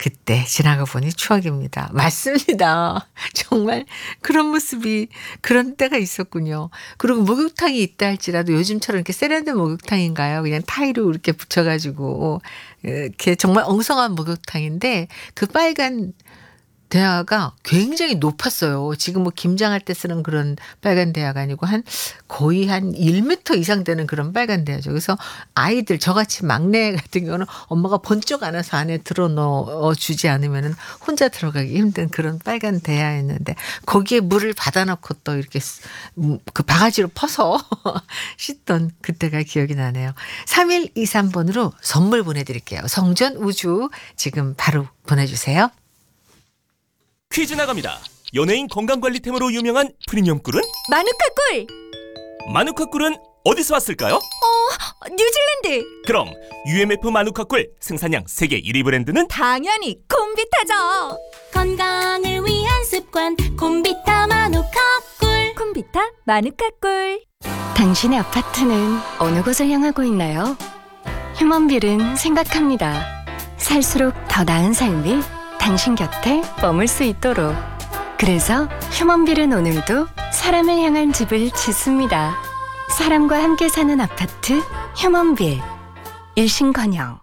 그때 지나가 보니 추억입니다. 맞습니다. 정말 그런 모습이 그런 때가 있었군요. 그리고 목욕탕이 있다 할지라도 요즘처럼 이렇게 세련된 목욕탕인가요? 그냥 타일로 이렇게 붙여 가지고 이렇게 정말 엉성한 목욕탕인데 그 빨간 대야가 굉장히 높았어요. 지금 뭐 김장할 때 쓰는 그런 빨간 대야가 아니고 거의 한 1m 이상 되는 그런 빨간 대야죠. 그래서 아이들 저같이 막내 같은 경우는 엄마가 번쩍 안아서 안에 들어 넣어 주지 않으면은 혼자 들어가기 힘든 그런 빨간 대야였는데 거기에 물을 받아 넣고 또 이렇게 그 바가지로 퍼서 씻던 그때가 기억이 나네요. 3123번으로 선물 보내드릴게요. 성전 우주 지금 바로 보내주세요. 퀴즈 나갑니다. 연예인 건강관리템으로 유명한 프리미엄 꿀은? 마누카 꿀! 마누카 꿀은 어디서 왔을까요? 뉴질랜드! 그럼 UMF 마누카 꿀 생산량 세계 1위 브랜드는? 당연히 콤비타죠! 건강을 위한 습관 콤비타 마누카 꿀! 콤비타 마누카 꿀! 당신의 아파트는 어느 곳을 향하고 있나요? 휴먼빌은 생각합니다. 살수록 더 나은 삶이 당신 곁에 머물 수 있도록. 그래서 휴먼빌은 오늘도 사람을 향한 집을 짓습니다. 사람과 함께 사는 아파트 휴먼빌. 일신건영.